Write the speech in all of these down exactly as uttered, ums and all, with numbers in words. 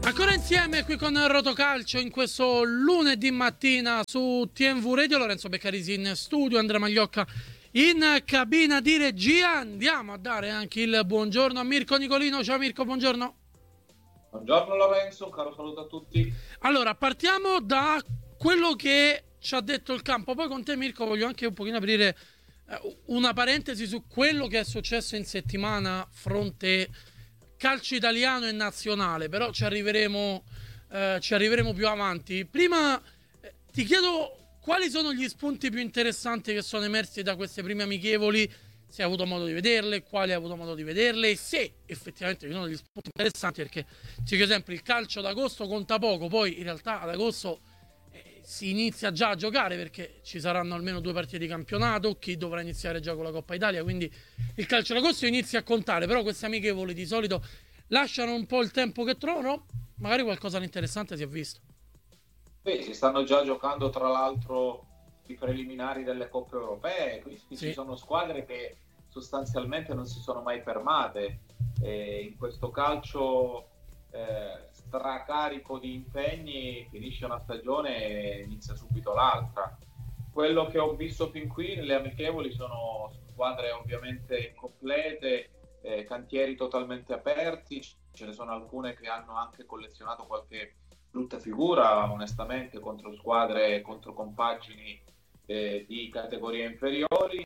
Ancora insieme qui con Rotocalcio in questo lunedì mattina su T N V Radio. Lorenzo Beccarisi in studio, Andrea Magliocca in cabina di regia. Andiamo a dare anche il buongiorno a Mirko Nicolino. Ciao Mirko, buongiorno. Buongiorno Lorenzo, un caro saluto a tutti. Allora, partiamo da quello che ci ha detto il campo. Poi con te Mirko voglio anche un pochino aprire una parentesi su quello che è successo in settimana fronte calcio italiano e nazionale, però ci arriveremo, eh, ci arriveremo più avanti. Prima eh, ti chiedo quali sono gli spunti più interessanti che sono emersi da queste prime amichevoli, se hai avuto modo di vederle, quali hai avuto modo di vederle e se effettivamente ci sono degli spunti interessanti, perché si dice sempre il calcio d'agosto conta poco, poi in realtà ad agosto eh, si inizia già a giocare perché ci saranno almeno due partite di campionato, chi dovrà iniziare già con la Coppa Italia, quindi il calcio d'agosto inizia a contare. Però queste amichevoli di solito lasciano un po' il tempo che trovano, magari qualcosa di interessante si è visto. Beh, si stanno già giocando tra l'altro i preliminari delle coppe europee, quindi sì. Ci sono squadre che sostanzialmente non si sono mai fermate, e in questo calcio eh, stracarico di impegni finisce una stagione e inizia subito l'altra. Quello che ho visto fin qui nelle amichevoli sono squadre ovviamente incomplete, eh, cantieri totalmente aperti, ce ne sono alcune che hanno anche collezionato qualche brutta figura onestamente contro squadre, contro compagini eh, di categorie inferiori.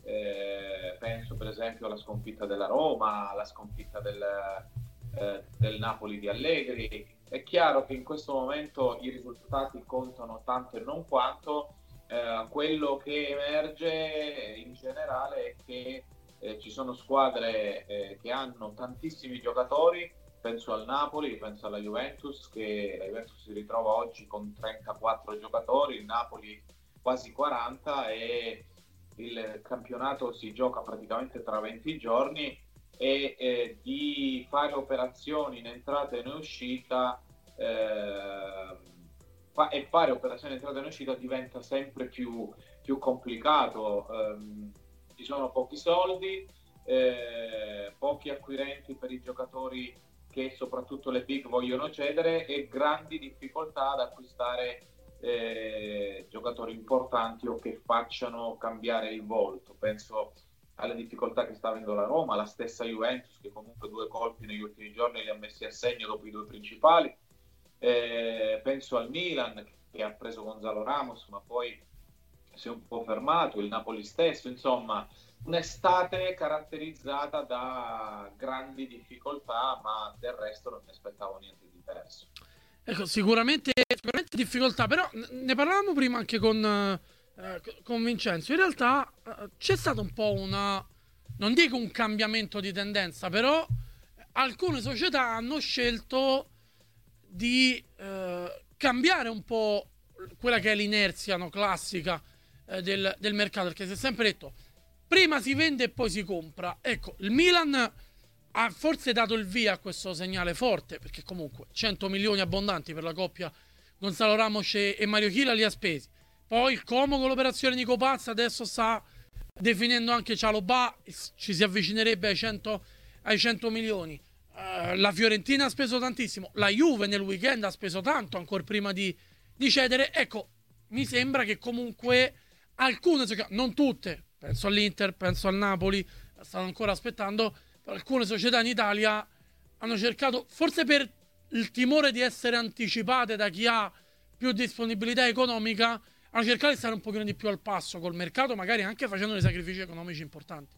Eh, penso per esempio alla sconfitta della Roma, alla sconfitta del, eh, del Napoli di Allegri. È chiaro che in questo momento i risultati contano tanto e non quanto. Eh, quello che emerge in generale è che eh, ci sono squadre eh, che hanno tantissimi giocatori. Penso al Napoli, penso alla Juventus, che la Juventus si ritrova oggi con trentaquattro giocatori, il Napoli quasi quaranta, e il campionato si gioca praticamente tra venti giorni, e eh, di fare operazioni in entrata e in uscita eh, fa- e fare operazioni in entrata e in uscita diventa sempre più, più complicato. Um, ci sono pochi soldi, eh, pochi acquirenti per i giocatori che soprattutto le big vogliono cedere, e grandi difficoltà ad acquistare eh, giocatori importanti o che facciano cambiare il volto. Penso alle difficoltà che sta avendo la Roma, la stessa Juventus, che comunque due colpi negli ultimi giorni li ha messi a segno dopo i due principali. Eh, penso al Milan, che ha preso Gonzalo Ramos ma poi si è un po' fermato, il Napoli stesso. Insomma, un'estate caratterizzata da grandi difficoltà, ma del resto non mi aspettavo niente di diverso. Ecco, sicuramente, sicuramente difficoltà, però ne parlavamo prima anche con, eh, con Vincenzo. In realtà eh, c'è stato un po' una, non dico un cambiamento di tendenza, però alcune società hanno scelto di eh, cambiare un po' quella che è l'inerzia, no, classica eh, del, del mercato, perché si è sempre detto prima si vende e poi si compra. Ecco, il Milan ha forse dato il via a questo segnale forte, perché comunque cento milioni abbondanti per la coppia Gonzalo Ramos e Mario Chila li ha spesi. Poi il Como con l'operazione Nico Pazza adesso sta definendo anche Cialobà, ci si avvicinerebbe ai cento, ai cento milioni. Uh, la Fiorentina ha speso tantissimo, la Juve nel weekend ha speso tanto ancora prima di, di cedere. Ecco, mi sembra che comunque alcune, non tutte, penso all'Inter, penso al Napoli, stanno ancora aspettando, però alcune società in Italia hanno cercato, forse per il timore di essere anticipate da chi ha più disponibilità economica, hanno cercato di stare un pochino di più al passo col mercato, magari anche facendo dei sacrifici economici importanti.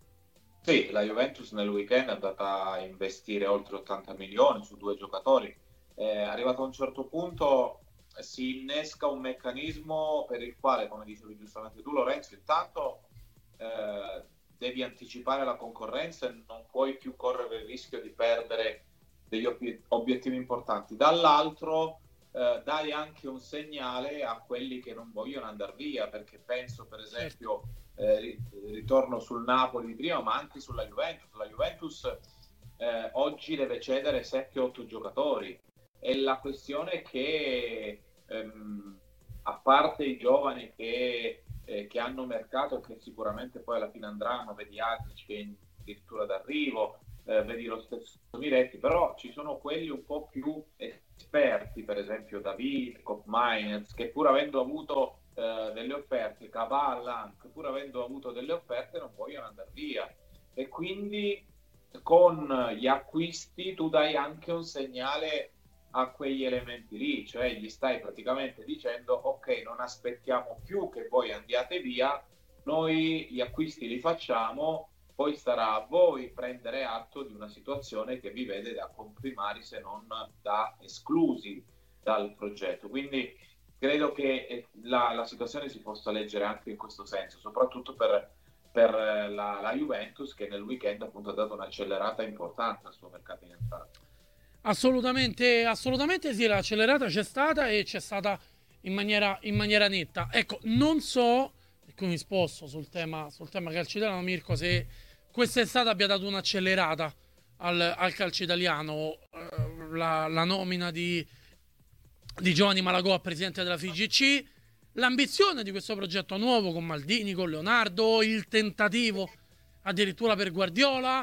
Sì, la Juventus nel weekend è andata a investire oltre ottanta milioni su due giocatori. Eh, arrivato a un certo punto si innesca un meccanismo per il quale, come dicevi giustamente tu Lorenzo, intanto eh, devi anticipare la concorrenza e non puoi più correre il rischio di perdere degli ob- obiettivi importanti. Dall'altro eh, dai anche un segnale a quelli che non vogliono andare via, perché penso per esempio, eh, ritorno sul Napoli di prima, ma anche sulla Juventus. La Juventus eh, oggi deve cedere sette otto giocatori, e la questione è che ehm, a parte i giovani che, eh, che hanno mercato e che sicuramente poi alla fine andranno, vedi Atic che è addirittura d'arrivo, eh, vedi lo stesso Miretti, però ci sono quelli un po' più esperti, per esempio David, Koopmeiners, che pur avendo avuto eh, delle offerte, Cavalla, che pur avendo avuto delle offerte non vogliono andare via, e quindi con gli acquisti tu dai anche un segnale a quegli elementi lì, cioè gli stai praticamente dicendo ok, non aspettiamo più che voi andiate via, noi gli acquisti li facciamo, poi starà a voi prendere atto di una situazione che vi vede da comprimari se non da esclusi dal progetto. Quindi credo che la, la situazione si possa leggere anche in questo senso, soprattutto per, per la, la Juventus, che nel weekend appunto ha dato un'accelerata importante al suo mercato in entrata. Assolutamente, assolutamente sì, l'accelerata c'è stata e c'è stata in maniera, in maniera netta. Ecco, non so, e qui mi sposto sul tema, sul tema calcio italiano, Mirko, se quest'estate abbia dato un'accelerata al, al calcio italiano, eh, la, la nomina di, di Giovanni Malagò a presidente della F I G C, l'ambizione di questo progetto nuovo con Maldini, con Leonardo, il tentativo addirittura per Guardiola.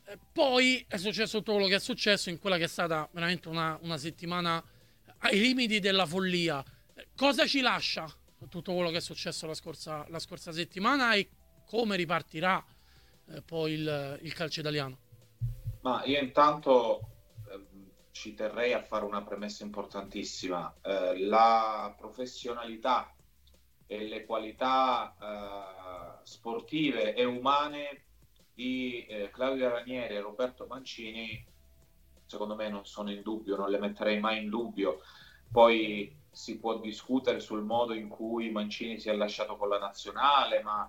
Poi è successo tutto quello che è successo in quella che è stata veramente una, una settimana ai limiti della follia. Cosa ci lascia tutto quello che è successo la scorsa, la scorsa settimana e come ripartirà eh, poi il, il calcio italiano? Ma io intanto eh, ci terrei a fare una premessa importantissima. Eh, la professionalità e le qualità eh, sportive e umane di eh, Claudio Ranieri e Roberto Mancini secondo me non sono in dubbio, non le metterei mai in dubbio. Poi si può discutere sul modo in cui Mancini si è lasciato con la nazionale, ma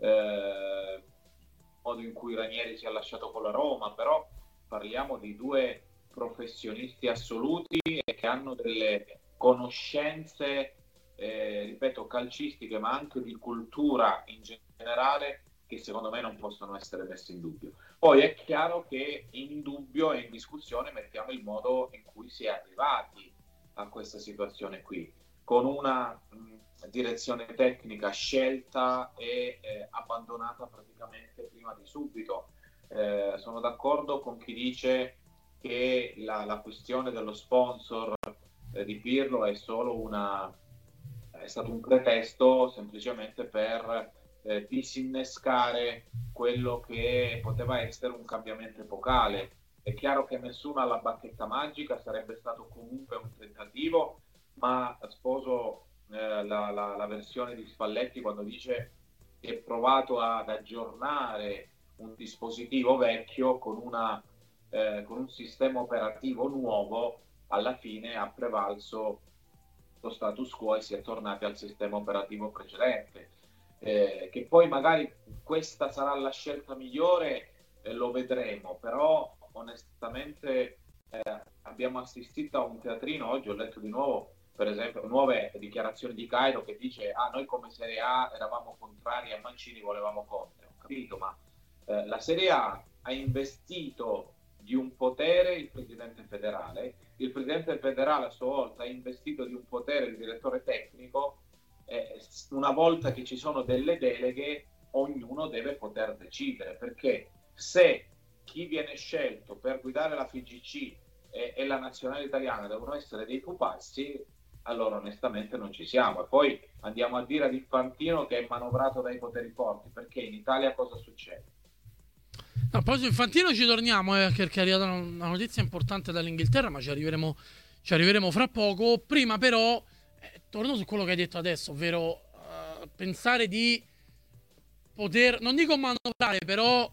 eh, il modo in cui Ranieri si è lasciato con la Roma, però parliamo di due professionisti assoluti e che hanno delle conoscenze eh, ripeto calcistiche ma anche di cultura in generale che secondo me non possono essere messe in dubbio. Poi è chiaro che in dubbio e in discussione mettiamo il modo in cui si è arrivati a questa situazione qui, con una mh, direzione tecnica scelta e eh, abbandonata praticamente prima di subito. Eh, sono d'accordo con chi dice che la, la questione dello sponsor eh, di Pirlo è solo una è stato un pretesto semplicemente per eh, disinnescare quello che poteva essere un cambiamento epocale. È chiaro che nessuno ha la bacchetta magica, sarebbe stato comunque un tentativo, ma sposo eh, la, la, la versione di Spalletti quando dice che è provato ad aggiornare un dispositivo vecchio con, una, eh, con un sistema operativo nuovo. Alla fine ha prevalso lo status quo e si è tornati al sistema operativo precedente. Eh, che poi magari questa sarà la scelta migliore, eh, lo vedremo, però onestamente eh, abbiamo assistito a un teatrino. Oggi ho letto di nuovo, per esempio, nuove dichiarazioni di Cairo che dice ah, noi come Serie A eravamo contrari a Mancini, volevamo Conte. Ho capito, ma eh, la Serie A ha investito di un potere il presidente federale, il presidente federale a sua volta ha investito di un potere il direttore tecnico. Eh, una volta che ci sono delle deleghe, ognuno deve poter decidere, perché se chi viene scelto per guidare la F I G C e, e la nazionale italiana devono essere dei pupazzi, allora onestamente non ci siamo. E poi andiamo a dire ad Infantino che è manovrato dai poteri forti, perché in Italia cosa succede? No, poi su Infantino ci torniamo, eh, perché è arrivata una notizia importante dall'Inghilterra, ma ci arriveremo, ci arriveremo fra poco. Prima però eh, torno su quello che hai detto adesso, ovvero uh, pensare di poter, non dico manovrare, però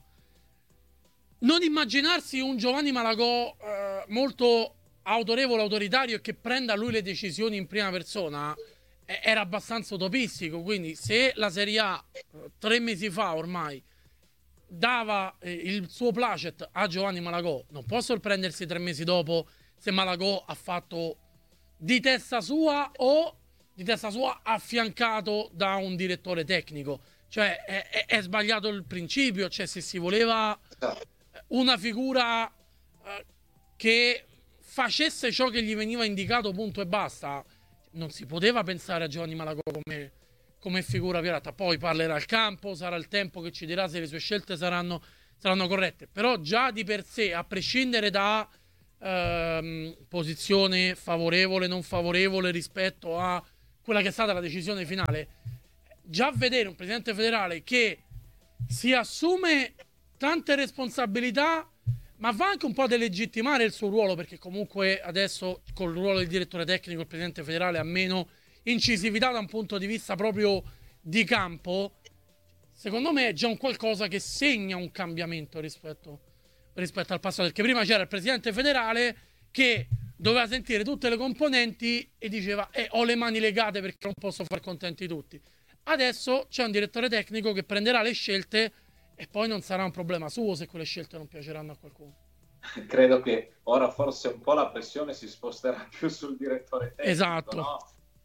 non immaginarsi un Giovanni Malagò uh, molto autorevole, autoritario e che prenda lui le decisioni in prima persona eh, era abbastanza utopistico. Quindi se la Serie A uh, tre mesi fa ormai dava eh, il suo placet a Giovanni Malagò, non può sorprendersi tre mesi dopo se Malagò ha fatto di testa sua o di testa sua affiancato da un direttore tecnico. Cioè è, è, è sbagliato il principio. Cioè se si voleva una figura eh, che facesse ciò che gli veniva indicato, punto e basta, non si poteva pensare a Giovanni Malagò come come figura pirata. Poi parlerà al campo, sarà il tempo che ci dirà se le sue scelte saranno, saranno corrette, però già di per sé, a prescindere da ehm, posizione favorevole, non favorevole rispetto a quella che è stata la decisione finale, già vedere un presidente federale che si assume tante responsabilità, ma va anche un po' a delegittimare il suo ruolo, perché comunque adesso col ruolo del direttore tecnico il presidente federale ha meno incisività da un punto di vista proprio di campo. Secondo me è già un qualcosa che segna un cambiamento rispetto, rispetto al passato, perché prima c'era il presidente federale che doveva sentire tutte le componenti e diceva eh, ho le mani legate perché non posso far contenti tutti. Adesso c'è un direttore tecnico che prenderà le scelte e poi non sarà un problema suo se quelle scelte non piaceranno a qualcuno. Credo che ora forse un po' la pressione si sposterà più sul direttore tecnico, esatto. No?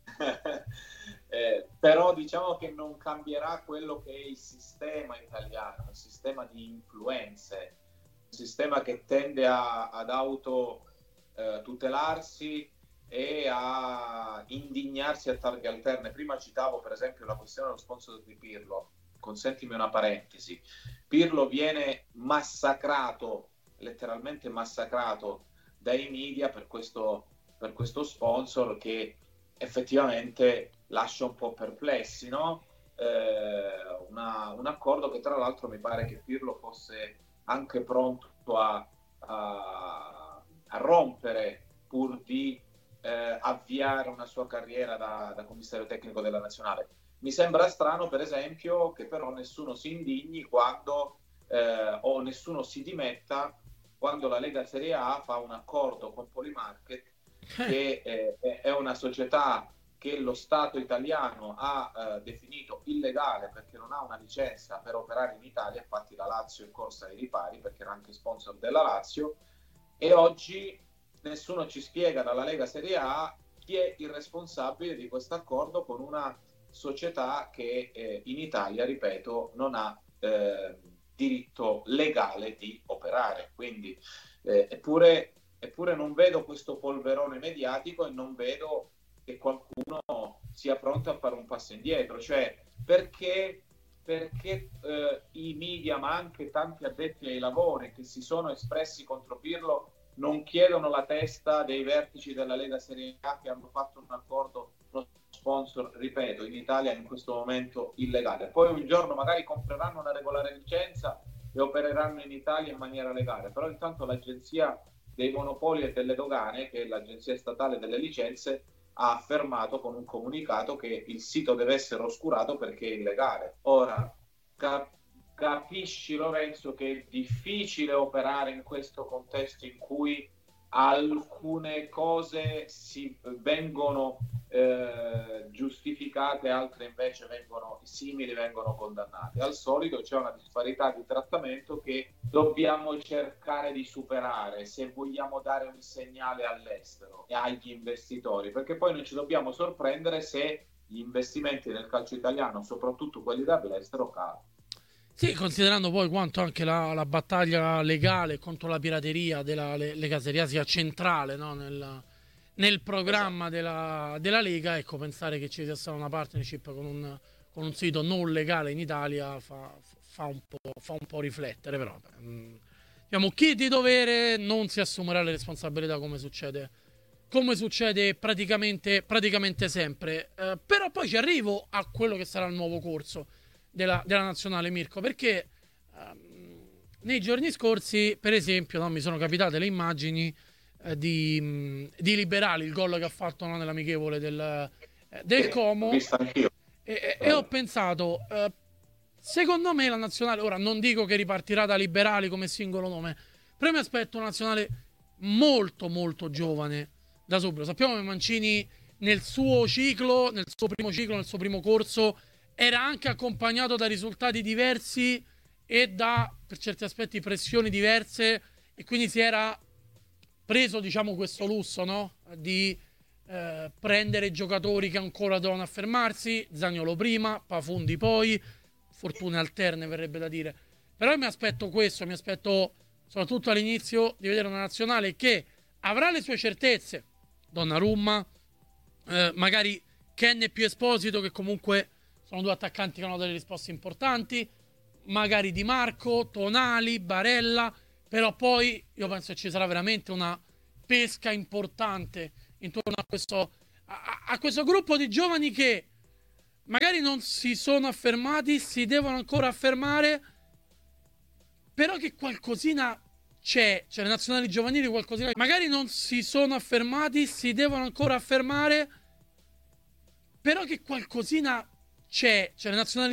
eh, però diciamo che non cambierà quello che è il sistema italiano, il sistema di influenze, un sistema che tende a, ad auto eh, tutelarsi e a indignarsi a targhe alterne. Prima citavo per esempio la questione dello sponsor di Pirlo. Consentimi una parentesi. Pirlo viene massacrato, letteralmente massacrato dai media per questo, per questo sponsor che effettivamente lascia un po' perplessi, no? Eh, una, un accordo che tra l'altro mi pare che Pirlo fosse anche pronto a, a, a rompere pur di eh, avviare una sua carriera da, da commissario tecnico della nazionale. Mi sembra strano, per esempio, che però nessuno si indigni quando eh, o nessuno si dimetta quando la Lega Serie A fa un accordo con Polymarket, che eh, è una società che lo Stato italiano ha eh, definito illegale perché non ha una licenza per operare in Italia. Infatti la Lazio è in corsa ai ripari perché era anche sponsor della Lazio, e oggi nessuno ci spiega dalla Lega Serie A chi è il responsabile di questo accordo con una società che eh, in Italia, ripeto, non ha eh, diritto legale di operare. Quindi eh, eppure, eppure non vedo questo polverone mediatico e non vedo che qualcuno sia pronto a fare un passo indietro. Cioè, perché, perché eh, i media, ma anche tanti addetti ai lavori che si sono espressi contro Pirlo, non chiedono la testa dei vertici della Lega Serie A che hanno fatto un accordo, uno sponsor, ripeto, in Italia in questo momento illegale. Poi un giorno magari compreranno una regolare licenza e opereranno in Italia in maniera legale, però intanto l'Agenzia dei Monopoli e delle Dogane, che è l'agenzia statale delle licenze, ha affermato con un comunicato che il sito deve essere oscurato perché è illegale. Ora, cap- capisci, Lorenzo, che è difficile operare in questo contesto in cui alcune cose si vengono eh, giustificate, altre invece vengono simili, vengono condannate. Al solito c'è una disparità di trattamento che dobbiamo cercare di superare se vogliamo dare un segnale all'estero e agli investitori, perché poi non ci dobbiamo sorprendere se gli investimenti nel calcio italiano, soprattutto quelli dall'estero, calano. Sì, considerando poi quanto anche la, la battaglia legale contro la pirateria della Lega Serie A sia centrale, no? nel, nel programma della, della Lega, ecco, pensare che ci sia stata una partnership con un, con un sito non legale in Italia fa, fa, un, po', fa un po' riflettere, però mh, diciamo, chi di dovere non si assumerà le responsabilità come succede, come succede praticamente, praticamente sempre. Eh, però poi ci arrivo a quello che sarà il nuovo corso Della, della nazionale, Mirko, perché um, nei giorni scorsi, per esempio, no, mi sono capitate le immagini eh, di, mh, di Liberali, il gol che ha fatto, no, nell'amichevole del, eh, del Como, l'ho visto anch'io. E, e ho pensato, eh, secondo me la nazionale, ora non dico che ripartirà da Liberali come singolo nome, però mi aspetto una nazionale molto molto giovane da subito. Sappiamo che Mancini nel suo ciclo, nel suo primo ciclo, nel suo primo corso, era anche accompagnato da risultati diversi e da, per certi aspetti, pressioni diverse, e quindi si era preso, diciamo, questo lusso, no? Di eh, prendere giocatori che ancora dovevano affermarsi, Zaniolo prima, Pafundi poi, fortune alterne verrebbe da dire. Però io mi aspetto questo, mi aspetto soprattutto all'inizio di vedere una nazionale che avrà le sue certezze, Donnarumma, eh, magari Ken e più Esposito, che comunque sono due attaccanti che hanno delle risposte importanti, magari Di Marco, Tonali, Barella, però poi io penso che ci sarà veramente una pesca importante intorno a questo, a, a questo gruppo di giovani che magari non si sono affermati, si devono ancora affermare, però che qualcosina c'è, cioè le nazionali giovanili qualcosina, magari non si sono affermati, si devono ancora affermare, però che qualcosina c'è, cioè le nazionali